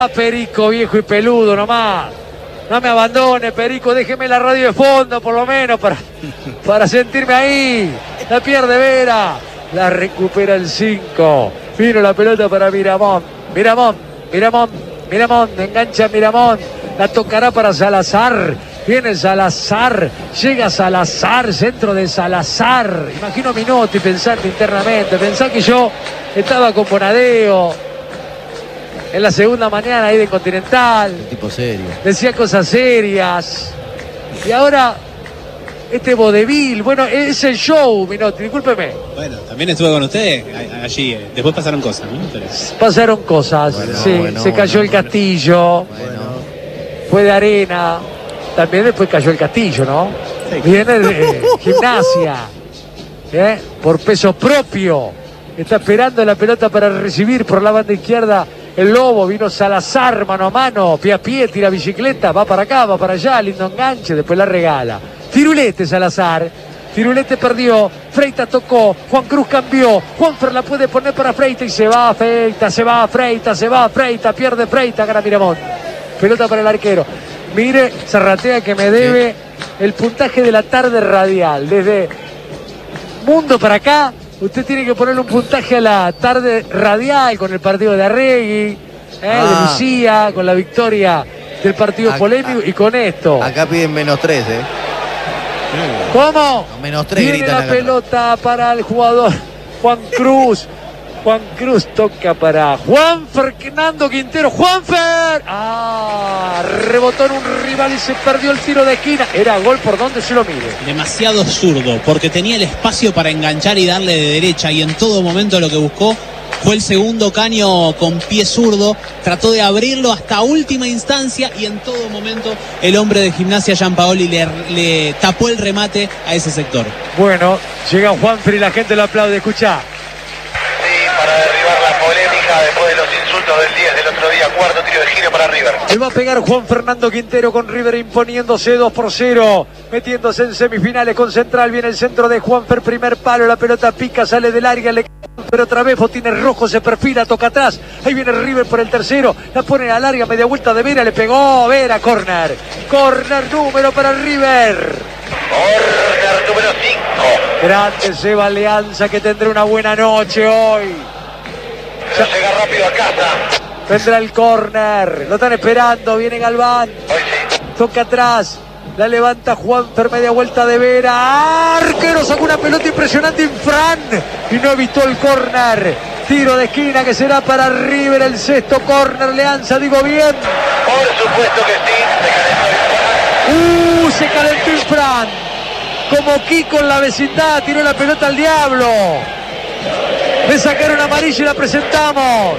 Perico, viejo y peludo nomás. No me abandone, Perico, déjeme la radio de fondo por lo menos para sentirme ahí. La pierde Vera, la recupera el 5. Vino la pelota para Miramón. Miramón, engancha Miramón. La tocará para Salazar. Viene Salazar, llega Salazar, centro de Salazar. Imagino Minotti pensando internamente, pensá que yo estaba con Bonadeo en la segunda mañana ahí de Continental. Un tipo serio. Decía cosas serias. Y ahora este vodevil, bueno, es el show, Minotti, discúlpeme. Bueno, también estuve con usted allí, después pasaron cosas, ¿no? Pero... Pasaron cosas, bueno, sí, bueno, se cayó el castillo, fue de arena, también después cayó el castillo, ¿no? Sí. Viene de Gimnasia, por peso propio, está esperando la pelota para recibir por la banda izquierda. El Lobo, vino Salazar mano a mano, pie a pie, tira bicicleta, va para acá, va para allá, lindo enganche, después la regala. Firulete Salazar, Firulete perdió, Freitas tocó, Juan Cruz cambió, Juanfer la puede poner para Freitas y se va Freitas, pierde Freitas, gana Miramón. Pelota para el arquero. Mire, Zarratea que me debe el puntaje de la tarde radial. Desde Mundo para acá, usted tiene que ponerle un puntaje a la tarde radial con el partido de Arregui, de Lucía, con la victoria del partido polémico y con esto. Acá piden -3, ¿Cómo? No, -3 Viene gritan la acá. pelota para el jugador Juan Cruz. Juan Cruz toca para Juan Fernando Quintero. ¡Juanfer! Rebotó en un rival y se perdió el tiro de esquina. Era gol por donde se lo mire. Demasiado zurdo, porque tenía el espacio para enganchar y darle de derecha, y en todo momento lo que buscó fue el segundo caño con pie zurdo. Trató de abrirlo hasta última instancia y en todo momento el hombre de Gimnasia, Gianpaoli, le tapó el remate a ese sector. Bueno, llega Juanfer y la gente lo aplaude. Escuchá. Para derribar la polémica después de los insultos del 10 del otro día. Cuarto tiro de giro para River. Le va a pegar Juan Fernando Quintero con River imponiéndose 2-0, metiéndose en semifinales con Central. Viene el centro de Juanfer, primer palo, la pelota pica, sale del área, pero otra vez Botines Rojo se perfila, toca atrás. Ahí viene River por el tercero, la pone a larga, media vuelta de Vera, le pegó Vera, córner número para River. Córner número 5. Grande Seba Alianza, que tendrá una buena noche hoy. Se llega rápido a casa. Vendrá el córner, lo están esperando, viene Galván. Hoy sí. Toca atrás, la levanta Juanfer, media vuelta de Vera. Arquero sacó una pelota impresionante Infran y no evitó el córner. Tiro de esquina que será para River, el sexto córner. Alianza, digo bien. Por supuesto que sí. Se calentó Infran. Como Kiko en la vecindad, tiró la pelota al diablo. Le sacaron amarilla y la presentamos.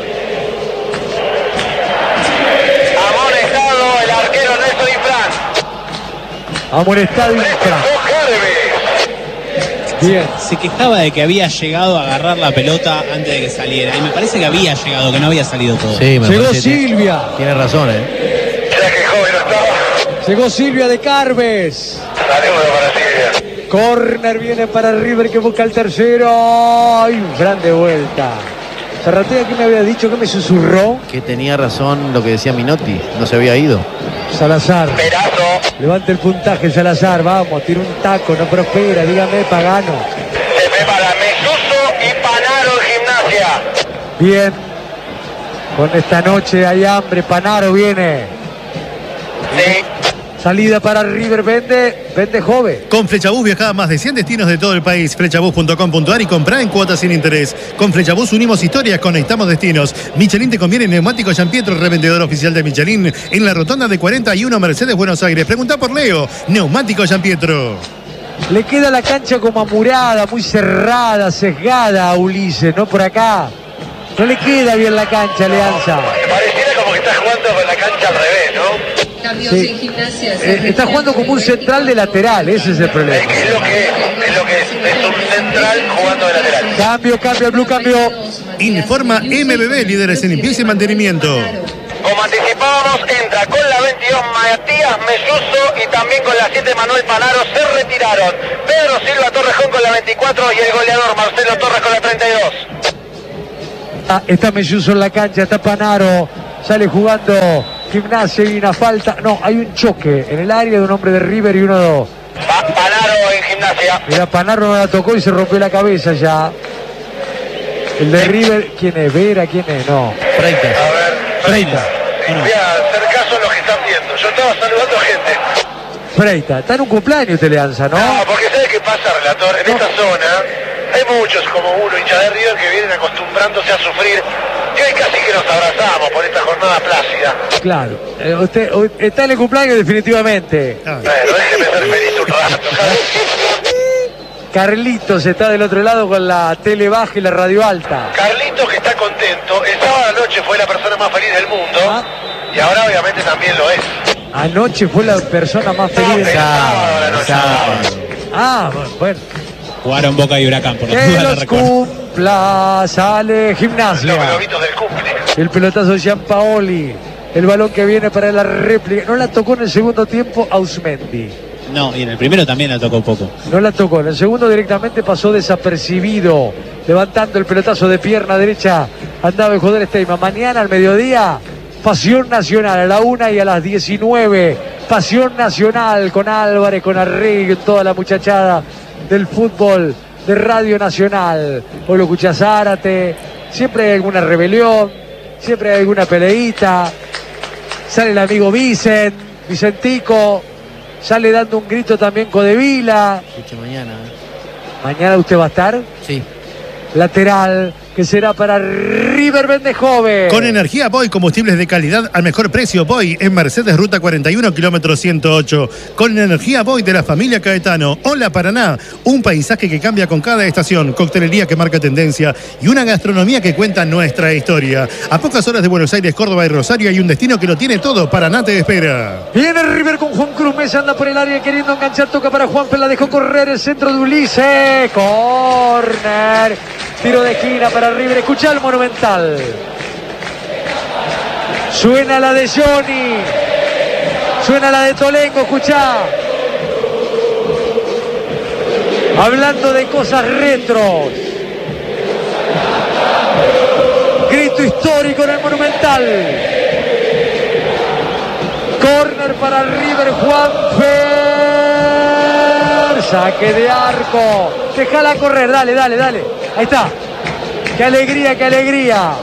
Amonestado el arquero Néstor Infran. Amonestado Infran. Bien. Se quejaba de que había llegado a agarrar la pelota antes de que saliera, y me parece que había llegado, que no había salido todo. Sí, llegó Silvia. Tiene razón, Ya que joven no estaba. Llegó Silvia de Carves. Saludos para Silvia. Corner viene para River, que busca el tercero. ¡Ay, gran de vuelta! Zarratea, ¿qué me había dicho? ¿Qué me susurró? Que tenía razón lo que decía Minotti, no se había ido. Salazar. Perazo. Levanta el puntaje, Salazar, vamos, tira un taco, no prospera, dígame, Pagano. Se prepara Melluso y Panaro en Gimnasia. Bien. Con esta noche hay hambre, Panaro viene. Sí. Salida para River, vende joven. Con Flechabús viaja a más de 100 destinos de todo el país. Flechabús.com.ar y comprá en cuotas sin interés. Con Flechabús unimos historias, conectamos destinos. Michelin te conviene, Neumático Gianpietro, revendedor oficial de Michelin, en la rotonda de 41 Mercedes, Buenos Aires. Preguntá por Leo, Neumático Gianpietro. Le queda la cancha como amurada, muy cerrada, sesgada a Ulises, ¿no? Por acá. No le queda bien la cancha, Alianza. Pareciera como que está jugando con la cancha al revés, ¿no? Cambios en Gimnasia. Está jugando como un central de lateral, ese es el problema. Es lo que es un central jugando de lateral. Cambio, el Blue cambio. Informa MBB, líderes en limpieza y mantenimiento. Como anticipábamos, entra con la 22 Matías Melluso y también con la 7 Manuel Panaro. Se retiraron Pedro Silva Torrejón con la 24 y el goleador Marcelo Torres con la 32. Está Melluso en la cancha, está Panaro. Sale jugando Gimnasia y una falta. No, hay un choque en el área de un hombre de River y uno... Panaro en Gimnasia. Mira, Panaro no la tocó y se rompió la cabeza ya. El de River, ¿quién es? ¿Vera? ¿Quién es? No. Freitas. A ver, Freitas. voy a hacer caso a lo que están viendo. Yo estaba saludando gente. Freitas. Está en un cumpleaños usted, Leanza, ¿no? No, porque ¿sabe qué pasa, relator? En esta zona hay muchos como uno, hinchas de River, que vienen acostumbrándose a sufrir. Y hoy casi que nos abrazamos por esta jornada plácida. Claro. Usted está en el cumpleaños definitivamente. Bueno, déjeme ser feliz un rato. Carlitos está del otro lado con la tele baja y la radio alta. Carlitos, que está contento. El sábado anoche fue la persona más feliz del mundo. Y ahora obviamente también lo es. Anoche fue la persona más feliz del bueno. Jugaron Boca y Huracán, por la Que duda lo los recuerdo. cumpla, sale Gimnasia. Los globitos del cumple. El pelotazo de Gianpaoli. El balón que viene para la réplica. No la tocó en el segundo tiempo Ausmendi. No, y en el primero también la tocó poco. No la tocó. En el segundo directamente pasó desapercibido. Levantando el pelotazo de pierna derecha. Andaba el jugador Steyman. Mañana al mediodía, Pasión Nacional a la 1 y a las 19. Pasión Nacional con Álvarez, con Arregui, toda la muchachada del fútbol de Radio Nacional. Hoy lo escuchás Zárate. Siempre hay alguna rebelión. Siempre hay alguna peleita. Sale el amigo Vicentico. Sale dando un grito también Codevila. Escuche mañana. ¿Mañana usted va a estar? Sí. Lateral, que será para River Vendejove. Con energía Boy, combustibles de calidad al mejor precio. Boy en Mercedes, ruta 41, kilómetro 108. Con energía Boy de la familia Caetano. Hola Paraná, un paisaje que cambia con cada estación, coctelería que marca tendencia y una gastronomía que cuenta nuestra historia. A pocas horas de Buenos Aires, Córdoba y Rosario hay un destino que lo tiene todo. Paraná te espera. Viene River con Juan Cruz Mesa, anda por el área queriendo enganchar, toca para Juanfe, la dejó correr el centro de Ulises. Corner. Tiro de esquina para River. Escuchá el Monumental. Suena la de Johnny. Suena la de Tolengo. Escuchá. Hablando de cosas retros. Grito histórico en el Monumental. Corner para River. Juanfer. Saque de arco. Déjala correr. Dale, dale, dale. Ahí está. ¡Qué alegría, qué alegría!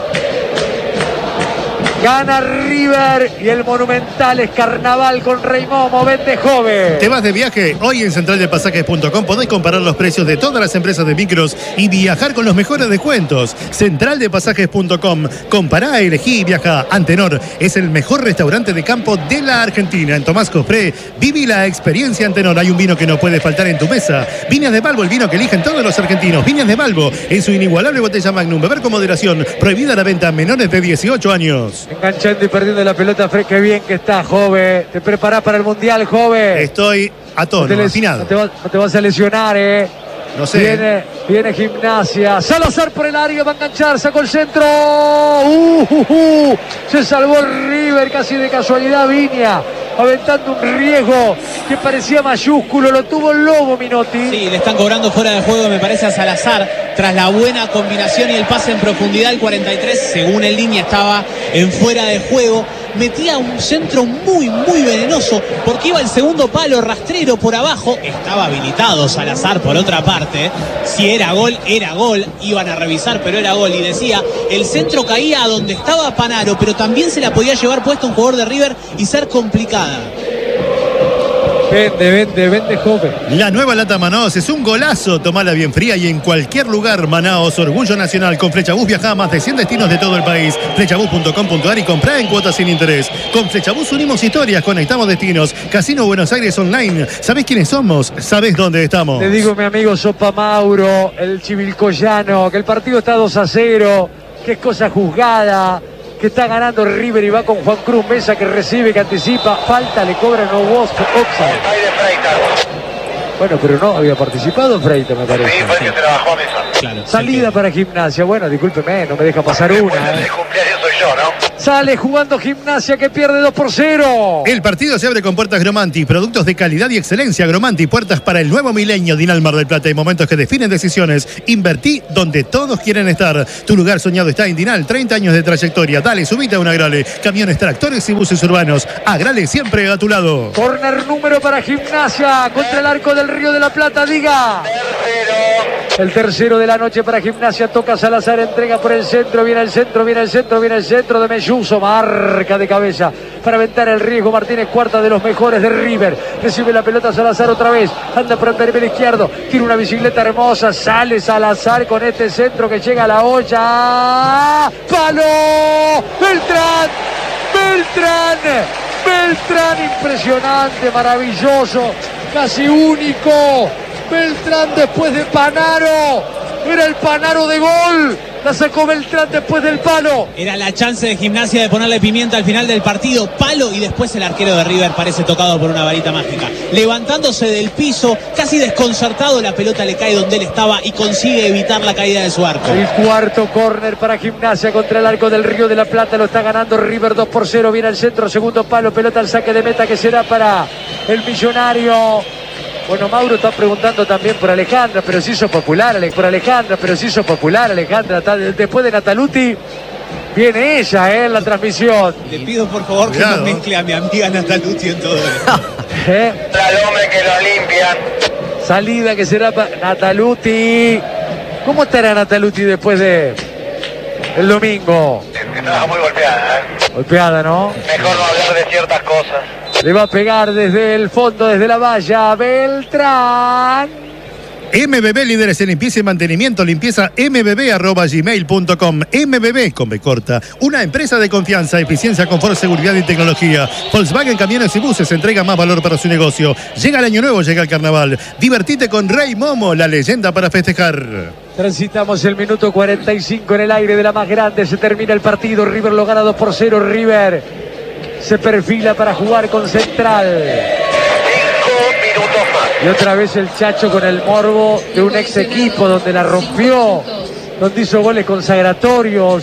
Gana River y el Monumental es carnaval con Reymomo, Vendejove. ¿Te vas de viaje? Hoy en centraldepasajes.com podés comparar los precios de todas las empresas de micros y viajar con los mejores descuentos. Centraldepasajes.com. Compará, elegí y viaja. Antenor es el mejor restaurante de campo de la Argentina. En Tomás Cofré, viví la experiencia Antenor. Hay un vino que no puede faltar en tu mesa. Viñas de Balbo, el vino que eligen todos los argentinos. Viñas de Balbo, en su inigualable botella Magnum. Beber con moderación. Prohibida la venta a menores de 18 años. Enganchando y perdiendo la pelota, qué bien que está, Jove. ¿Te preparás para el Mundial, Jove? Estoy a tono, afinado. No te vas a lesionar, No sé. Viene Gimnasia. Salazar por el área, va a enganchar, sacó el centro. Se salvó River casi de casualidad, Viña. Aventando un riesgo que parecía mayúsculo. Lo tuvo el Lobo, Minotti. Sí, le están cobrando fuera de juego, me parece, a Salazar. Tras la buena combinación y el pase en profundidad, el 43, según en línea, estaba en fuera de juego. Metía un centro muy, muy venenoso, porque iba el segundo palo rastrero por abajo. Estaba habilitado Salazar por otra parte. Si era gol, era gol. Iban a revisar, pero era gol. Y decía, el centro caía a donde estaba Panaro, pero también se la podía llevar puesto un jugador de River y ser complicada. Vende, joven. La nueva lata Manaos es un golazo. Tomala bien fría y en cualquier lugar. Manaos, orgullo nacional. Con Flechabús viaja a más de 100 destinos de todo el país. Flechabús.com.ar y comprá en cuotas sin interés. Con Flechabús unimos historias, conectamos destinos. Casino Buenos Aires Online. ¿Sabés quiénes somos? ¿Sabés dónde estamos? Te digo, mi amigo Sopa Mauro, el chivilcoyano, que el partido está 2-0, que es cosa juzgada, que está ganando River y va con Juan Cruz Mesa, que recibe, que anticipa, falta, le cobra, no offside. Ahí de Freitas. Bueno, pero no había participado Freitas, me parece. Sí, fue el que trabajó a Mesa. Claro, Salida para Gimnasia. Bueno, discúlpeme, no me deja pasar El una. cumpleaños soy yo, ¿no? Sale jugando Gimnasia que pierde 2-0. El partido se abre con puertas Gromanti, productos de calidad y excelencia. Gromanti, puertas para el nuevo milenio. Dinal Mar del Plata, y momentos que definen decisiones. Invertí donde todos quieren estar. Tu lugar soñado está en Dinal, 30 años de trayectoria. Dale, subite a un Agrale. Camiones, tractores y buses urbanos. Agrale siempre a tu lado. Corner número para Gimnasia contra el arco del Río de la Plata, diga. El tercero de la noche para Gimnasia. Toca Salazar, entrega por el centro. Viene el centro, viene el centro, viene el centro de Melluso. Marca de cabeza para aventar el riesgo. Martínez, cuarta de los mejores de River. Recibe la pelota Salazar otra vez. Anda por el perfil izquierdo. Tiene una bicicleta hermosa. Sale Salazar con este centro que llega a la olla. ¡Palo! ¡Beltrán! ¡Beltrán! Beltrán, impresionante, maravilloso, casi único. Beltrán después de Panaro. Era el Panaro de gol. La sacó Beltrán después del palo. Era la chance de Gimnasia de ponerle pimienta al final del partido. Palo, y después el arquero de River parece tocado por una varita mágica. Levantándose del piso, casi desconcertado, la pelota le cae donde él estaba y consigue evitar la caída de su arco. El cuarto córner para Gimnasia contra el arco del Río de la Plata. Lo está ganando River 2-0. Viene al centro, segundo palo, pelota al saque de meta que será para el Millonario. Bueno, Mauro está preguntando también por Alejandra, pero se hizo popular. Alejandra. Después de Nataluti, viene ella en la transmisión. Le pido por favor que no mezcle a mi amiga Nataluti en todo esto. Al hombre que lo limpian. Salida que será para Nataluti. ¿Cómo estará Nataluti después de el domingo? Estaba muy golpeada, Golpeada, ¿no? Mejor no hablar de ciertas cosas. Le va a pegar desde el fondo, desde la valla, Beltrán. MBB, líderes en limpieza y mantenimiento. Limpieza mbb@gmail.com. MBB con B corta. Una empresa de confianza, eficiencia, confort, seguridad y tecnología. Volkswagen Camiones y Buses entrega más valor para su negocio. Llega el año nuevo, llega el carnaval. Divertite con Rey Momo, la leyenda para festejar. Transitamos el minuto 45 en el aire de la más grande. Se termina el partido. River lo gana 2-0. River se perfila para jugar con Central. 5 minutos más. Y otra vez el Chacho con el morbo de un ex equipo donde la rompió, donde hizo goles consagratorios.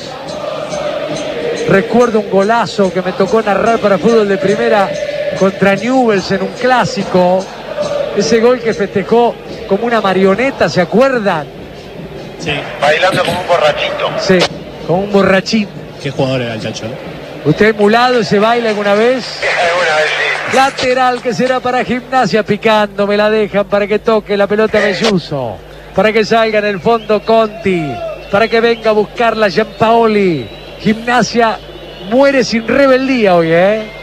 Recuerdo un golazo que me tocó narrar para Fútbol de Primera contra Newell's en un clásico. Ese gol que festejó como una marioneta, ¿se acuerdan? Sí. Bailando como un borrachito. Sí, como un borrachín. Qué jugador era el Chacho, ¿no? ¿Usted emulado se baila alguna vez? Alguna vez sí. Lateral que será para Gimnasia, picando, me la dejan para que toque la pelota Melluso, para que salga en el fondo Conti, para que venga a buscarla Gianpaoli. Gimnasia muere sin rebeldía hoy,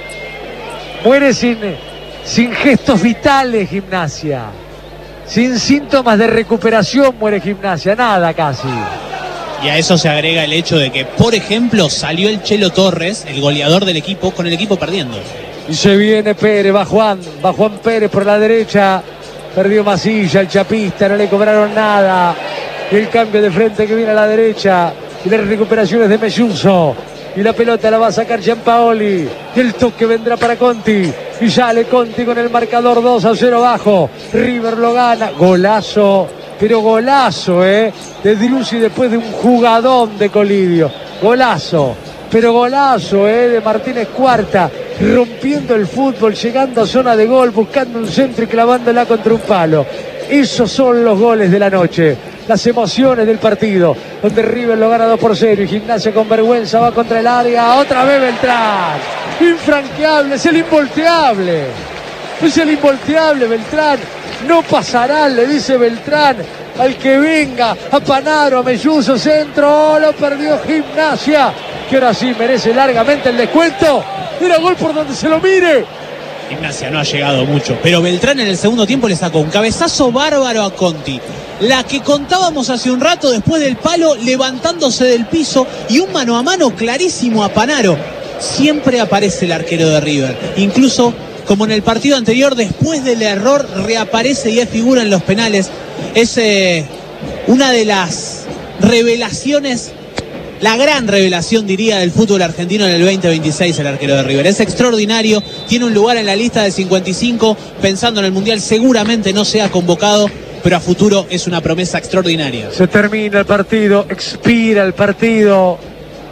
muere sin gestos vitales Gimnasia, sin síntomas de recuperación muere Gimnasia, nada casi. Y a eso se agrega el hecho de que, por ejemplo, salió el Chelo Torres, el goleador del equipo, con el equipo perdiendo. Y se viene Pérez, va Juan Pérez por la derecha, perdió Masilla, el chapista, no le cobraron nada. Y el cambio de frente que viene a la derecha, y las recuperaciones de Melluso. Y la pelota la va a sacar Gianpaoli. Y el toque vendrá para Conti. Y sale Conti con el marcador 2-0 abajo. River lo gana. Golazo. Pero golazo, de Driussi después de un jugadón de Colidio. Golazo, pero golazo, de Martínez Cuarta, rompiendo el fútbol, llegando a zona de gol, buscando un centro y clavándola contra un palo. Esos son los goles de la noche, las emociones del partido, donde River lo gana 2-0 y Gimnasia con vergüenza va contra el área. Otra vez Beltrán, infranqueable, es el involteable. Es el involteable Beltrán. No pasará, le dice Beltrán al que venga, a Panaro, a Melluso, centro, lo perdió Gimnasia, que ahora sí merece largamente el descuento. Era gol por donde se lo mire. Gimnasia no ha llegado mucho, pero Beltrán en el segundo tiempo le sacó un cabezazo bárbaro a Conti. La que contábamos hace un rato después del palo, levantándose del piso, y un mano a mano clarísimo a Panaro. Siempre aparece el arquero de River, incluso como en el partido anterior, después del error reaparece y es figura en los penales. Es una de las revelaciones, la gran revelación diría del fútbol argentino en el 2026, el arquero de River. Es extraordinario, tiene un lugar en la lista de 55, pensando en el Mundial seguramente no sea convocado, pero a futuro es una promesa extraordinaria. Se termina el partido, expira el partido.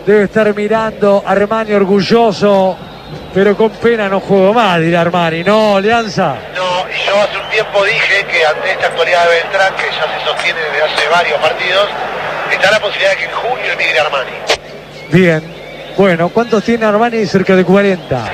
Debe estar mirando Armani orgulloso, pero con pena no juego más, dirá Armani. ¿No, Alianza? No, y yo hace un tiempo dije que ante esta actualidad de Beltrán, que ya se sostiene desde hace varios partidos, está la posibilidad de que en junio emigre Armani. Bien. Bueno, ¿cuántos tiene Armani? Cerca de 40.